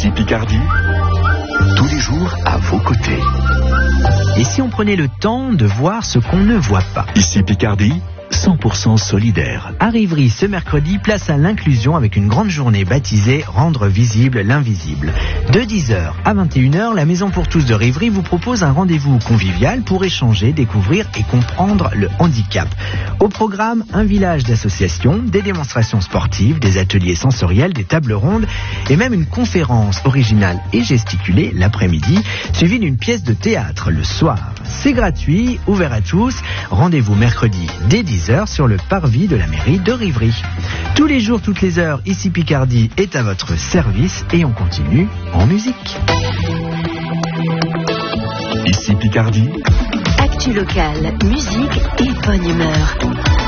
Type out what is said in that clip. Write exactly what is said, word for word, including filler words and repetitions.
Ici Picardie, tous les jours à vos côtés. Et si on prenait le temps de voir ce qu'on ne voit pas? Ici Picardie, cent pour cent solidaire. À Rivry, ce mercredi, place à l'inclusion avec une grande journée baptisée « Rendre visible l'invisible ». De dix heures à vingt et une heures, la Maison pour tous de Rivry vous propose un rendez-vous convivial pour échanger, découvrir et comprendre le handicap. Au programme, un village d'associations, des démonstrations sportives, des ateliers sensoriels, des tables rondes et même une conférence originale et gesticulée l'après-midi, suivie d'une pièce de théâtre le soir. C'est gratuit, ouvert à tous. Rendez-vous mercredi dès dix heures sur le parvis de la mairie de Rivry. Tous les jours, toutes les heures, Ici Picardie est à votre service et on continue en musique. Ici Picardie. Actu locale, musique et bonne humeur.